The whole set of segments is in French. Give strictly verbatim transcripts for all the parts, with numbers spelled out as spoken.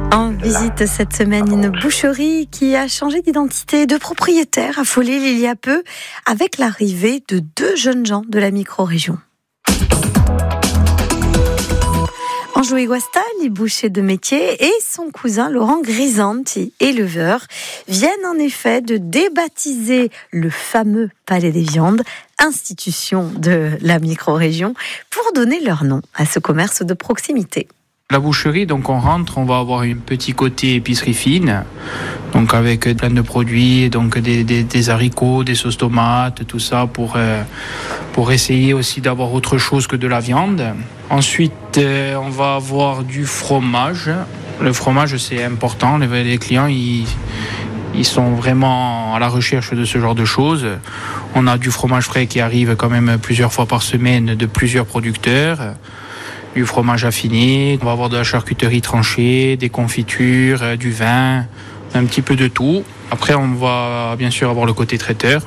En visite cette semaine, une boucherie qui a changé d'identité de propriétaire à Follil il y a peu, avec l'arrivée de deux jeunes gens de la micro-région. Anjou Guastali, boucher de métier, et son cousin Laurent Grisanti, éleveur, viennent en effet de débaptiser le fameux Palais des Viandes, institution de la micro-région, pour donner leur nom à ce commerce de proximité. La boucherie, donc on rentre, on va avoir un petit côté épicerie fine, donc avec plein de produits, donc des, des, des haricots, des sauces tomates, tout ça pour, euh, pour essayer aussi d'avoir autre chose que de la viande. Ensuite, euh, on va avoir du fromage. Le fromage, c'est important. Les, les clients, ils, ils sont vraiment à la recherche de ce genre de choses. On a du fromage frais qui arrive quand même plusieurs fois par semaine de plusieurs producteurs. Du fromage affiné, on va avoir de la charcuterie tranchée, des confitures, euh, du vin, un petit peu de tout. Après, on va bien sûr avoir le côté traiteur,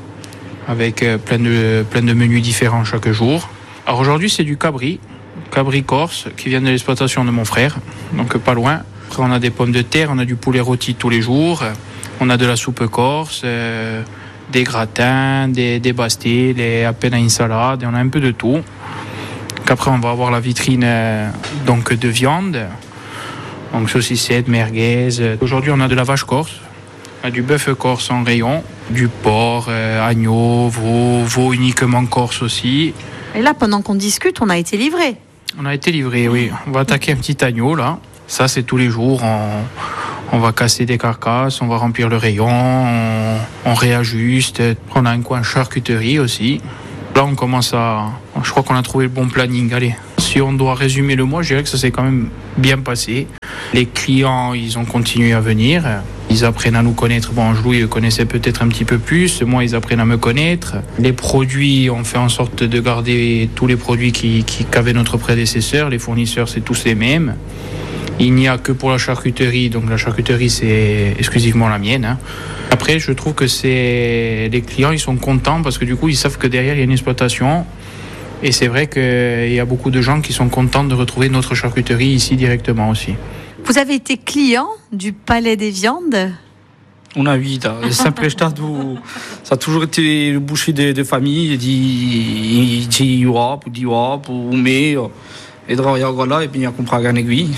avec euh, plein de, plein de menus différents chaque jour. Alors aujourd'hui, c'est du cabri, cabri corse, qui vient de l'exploitation de mon frère, donc pas loin. Après, on a des pommes de terre, on a du poulet rôti tous les jours, on a de la soupe corse, euh, des gratins, des, des pastilles, des appels à une salade, et on a un peu de tout. Après, on va avoir la vitrine euh, donc de viande, donc saucissettes, merguez. Aujourd'hui, on a de la vache corse, on a du bœuf corse en rayon, du porc, euh, agneau, veau, veau uniquement corse aussi. Et là, pendant qu'on discute, on a été livré. On a été livré, oui. On va attaquer un petit agneau, là. Ça, c'est tous les jours. On, on va casser des carcasses, on va remplir le rayon, on, on réajuste. On a un coin charcuterie aussi. Là, on commence à... Je crois qu'on a trouvé le bon planning. Allez, si on doit résumer le mois, je dirais que ça s'est quand même bien passé. Les clients, ils ont continué à venir. Ils apprennent à nous connaître. Bon, Anjou, ils connaissaient peut-être un petit peu plus. Moi, ils apprennent à me connaître. Les produits, on fait en sorte de garder tous les produits qui, qui, qu'avait notre prédécesseur. Les fournisseurs, c'est tous les mêmes. Il n'y a que pour la charcuterie. Donc la charcuterie, c'est exclusivement la mienne, hein. Après, je trouve que c'est les clients, ils sont contents parce que du coup, ils savent que derrière, il y a une exploitation. Et c'est vrai qu'il y a beaucoup de gens qui sont contents de retrouver notre charcuterie ici directement aussi. Vous avez été client du Palais des Viandes ? On a eu, Saint-Préstad, ça a toujours été le boucher de, de famille. Il dit, il dit, il dit, mais, et de là, et puis il a compris à aiguille.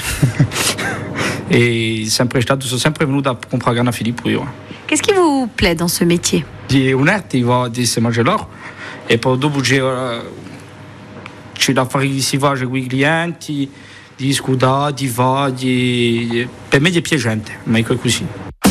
Et Saint-Préstad, c'est sempre venu da comprar à Philippe. Qu'est-ce qui vous plaît dans ce métier ? Il est honnête, il va dire c'est maggiore. Et pour d'autres, j'ai c'è da fare si va con i clienti, di scudare, di va, di... per me è piacente, ma è così.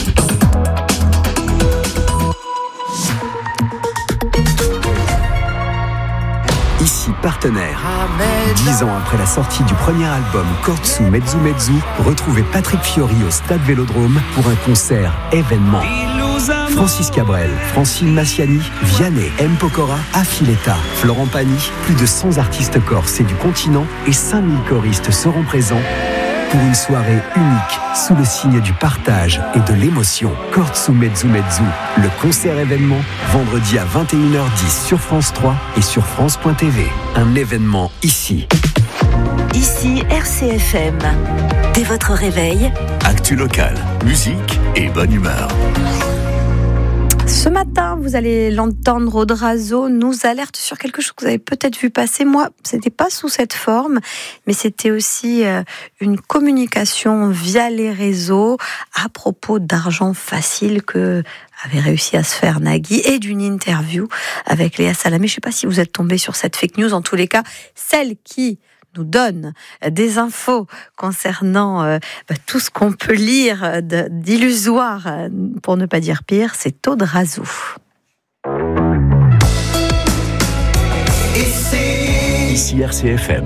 Ici partenaire. Dix ans après la sortie du premier album Kortsu Mezzu Mezzu, retrouvez Patrick Fiori au Stade Vélodrome pour un concert événement. Francis Cabrel, Francine Massiani, Vianney, M. Pokora, Affiletta, Florent Pagny, plus de cent artistes corses et du continent et cinq mille choristes seront présents pour une soirée unique sous le signe du partage et de l'émotion. Kortsu Mezzu Mezzu, le concert événement, vendredi à vingt et une heures dix sur France trois et sur France point T V. Un événement ici. Ici R C F M. Dès votre réveil, actu locale, musique et bonne humeur. Ce matin, vous allez l'entendre, Audrazo nous alerte sur quelque chose que vous avez peut-être vu passer. Moi, ce n'était pas sous cette forme, mais c'était aussi euh, une communication via les réseaux à propos d'argent facile que avait réussi à se faire Nagui et d'une interview avec Léa Salamé. Je ne sais pas si vous êtes tombé sur cette fake news. En tous les cas, celle qui nous donne des infos concernant euh, bah, tout ce qu'on peut lire de, d'illusoire, euh, pour ne pas dire pire, c'est Audrazo. Ici R C F M.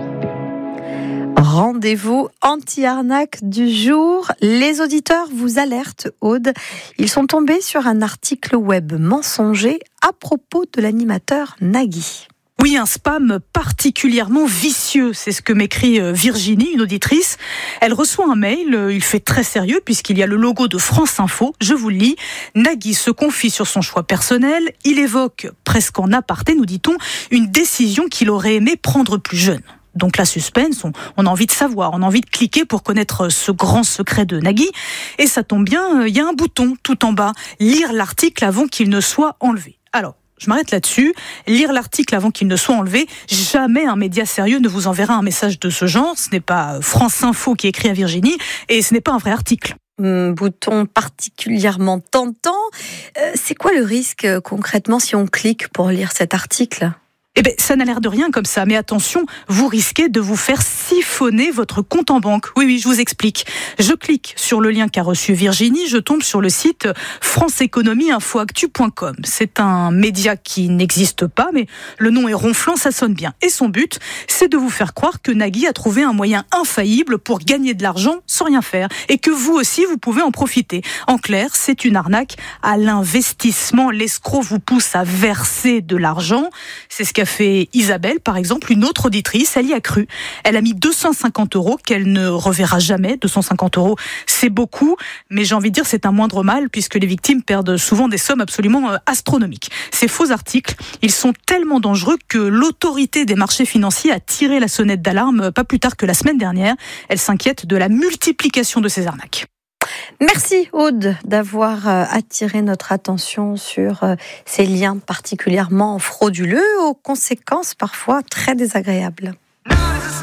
Rendez-vous anti-arnaque du jour. Les auditeurs vous alertent, Aude. Ils sont tombés sur un article web mensonger à propos de l'animateur Nagui. Oui, un spam particulièrement vicieux, c'est ce que m'écrit Virginie, une auditrice. Elle reçoit un mail, il fait très sérieux puisqu'il y a le logo de France Info. Je vous le lis. Nagui se confie sur son choix personnel. Il évoque, presque en aparté, nous dit-on, une décision qu'il aurait aimé prendre plus jeune. Donc la suspense, on, on a envie de savoir, on a envie de cliquer pour connaître ce grand secret de Nagui. Et ça tombe bien, il y a un bouton tout en bas, lire l'article avant qu'il ne soit enlevé. Alors, je m'arrête là-dessus. Lire l'article avant qu'il ne soit enlevé. Jamais un média sérieux ne vous enverra un message de ce genre. Ce n'est pas France Info qui écrit à Virginie et ce n'est pas un vrai article. Hum, bouton particulièrement tentant. Euh, c'est quoi le risque euh, concrètement si on clique pour lire cet article ? Eh bien, ça n'a l'air de rien comme ça, mais attention, vous risquez de vous faire siphonner votre compte en banque. Oui, oui, je vous explique. Je clique sur le lien qu'a reçu Virginie, je tombe sur le site france économie info actu point com. C'est un média qui n'existe pas, mais le nom est ronflant, ça sonne bien. Et son but, c'est de vous faire croire que Nagui a trouvé un moyen infaillible pour gagner de l'argent sans rien faire, et que vous aussi, vous pouvez en profiter. En clair, c'est une arnaque à l'investissement. L'escroc vous pousse à verser de l'argent. C'est ce qu'a fait Isabelle, par exemple, une autre auditrice, elle y a cru. Elle a mis deux cent cinquante euros qu'elle ne reverra jamais. deux cent cinquante euros, c'est beaucoup, mais j'ai envie de dire c'est un moindre mal puisque les victimes perdent souvent des sommes absolument astronomiques. Ces faux articles, ils sont tellement dangereux que l'autorité des marchés financiers a tiré la sonnette d'alarme pas plus tard que la semaine dernière. Elle s'inquiète de la multiplication de ces arnaques. Merci Aude d'avoir attiré notre attention sur ces liens particulièrement frauduleux aux conséquences parfois très désagréables.